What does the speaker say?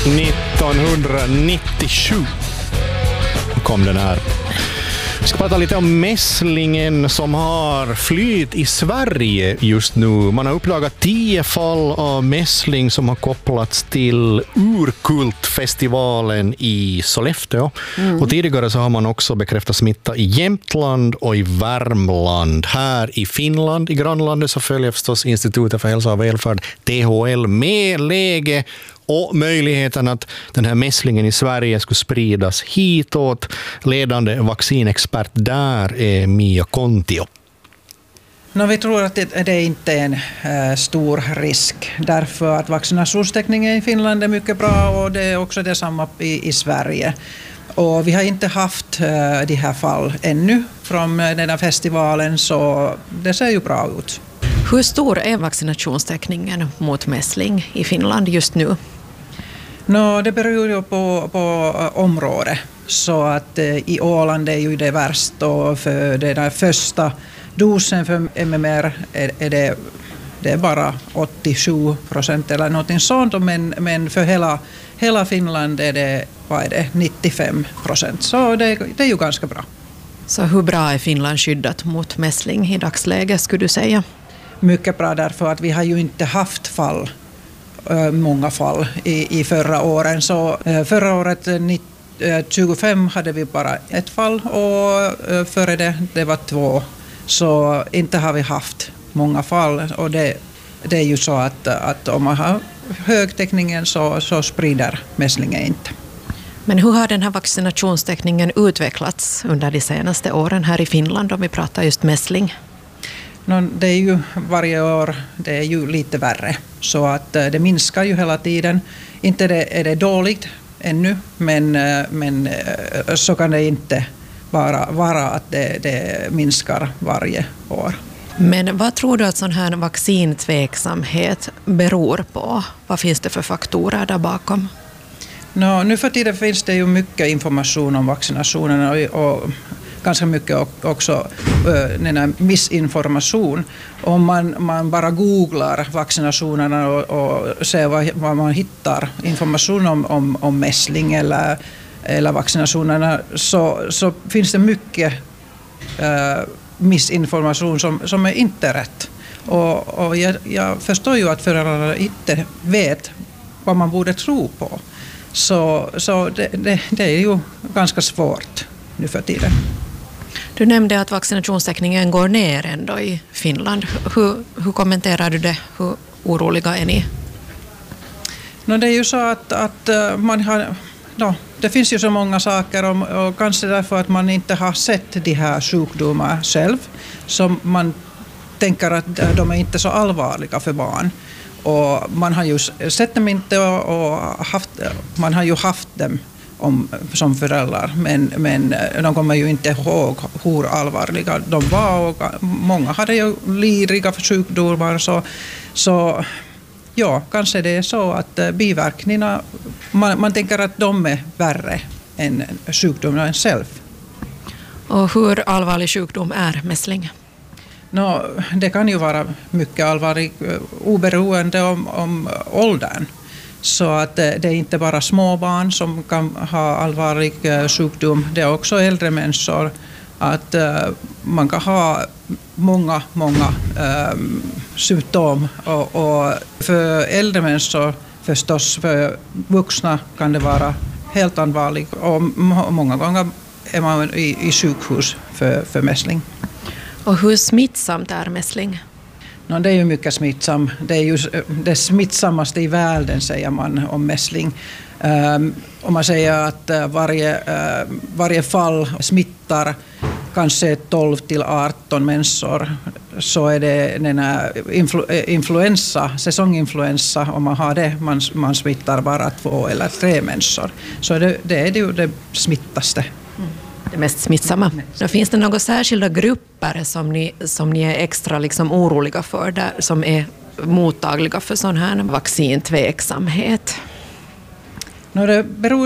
1997 kom den här. Vi ska prata lite om mässlingen som har flyt i Sverige just nu. Man har uppdagat 10 fall av mässling som har kopplats till Urkultfestivalen i Sollefteå. Och tidigare så har man också bekräftat smitta i Jämtland och i Värmland. Här i Finland, i grannlandet, så följer förstås Institutet för hälsa och välfärd, THL, med läge och möjligheten att den här mässlingen i Sverige skulle spridas hitåt. Ledande vaccinexpert där är Mia Kontio. Vi tror att det inte är en stor risk, därför att vaccinationstäckningen i Finland är mycket bra och det är också detsamma i Sverige. Och vi har inte haft de här fall ännu från den här festivalen, så det ser ju bra ut. Hur stor är vaccinationstäckningen mot mässling i Finland just nu? Det beror ju på område. Så att i Åland är ju det värst, och för den där första dosen för MMR är det är bara 87% eller någonting sånt, men för hela Finland är det 95%. Så det är ju ganska bra. Så hur bra är Finland skyddat mot mässling i dagsläget, skulle du säga? Mycket bra, därför att vi har ju inte haft många fall i förra åren. Så förra året 25 hade vi bara ett fall, och före det var 2. Så inte har vi haft många fall, och det är ju så att om man har högtäckningen så sprider mässlingen inte. Men hur har den här vaccinationstäckningen utvecklats under de senaste åren här i Finland, om vi pratar just mässling? Det är ju varje år, det är ju lite värre, så att det minskar ju hela tiden. Inte är det dåligt ännu, men så kan det inte vara att det minskar varje år. Men vad tror du att sån här vaccintveksamhet beror på? Vad finns det för faktorer där bakom? Nu för tiden finns det ju mycket information om vaccinationerna och ganska mycket också missinformation. Om man bara googlar vaccinationerna och ser vad man hittar information om mässling eller vaccinationerna, så finns det mycket missinformation som är inte rätt. Och jag förstår ju att föräldrarna inte vet vad man borde tro på. Så det är ju ganska svårt nu för tiden. Du nämnde att vaccinationstäckningen går ner ändå i Finland. Hur kommenterar du det? Hur oroliga är ni? Det är ju så att man har... det finns ju så många saker, och kanske därför att man inte har sett de här sjukdomar själv, så man tänker att de är inte så allvarliga för barn. Och man har ju sett dem inte, och man har ju haft dem som föräldrar, men de kommer ju inte ihåg hur allvarliga de var, och många hade ju lidriga sjukdomar, så ja, kanske det är så att biverkningarna, man tänker att de är värre än sjukdomen själv. Och hur allvarlig sjukdom är mässling? Det kan ju vara mycket allvarligt oberoende om åldern. Så att det är inte bara små barn som kan ha allvarlig sjukdom, det är också äldre människor. Att man kan ha många symptom, och för äldre människor förstås, för vuxna kan det vara helt allvarligt, och många gånger är man i sjukhus för mässling. Och hur smittsamt är mässling? Det är ju mycket smittsamt. Det är ju det smittsammaste i världen, säger man om mässling. Om man säger att varje fall smittar kanske 12-18 människor, så är det den här säsonginfluensa, om man har det, man smittar bara 2 eller 3 människor. Så det är ju det smittaste. Det mest smittsamma. Så finns det några särskilda grupper som ni är extra oroliga för, där, som är mottagliga för sån här vaccintveksamhet? Det beror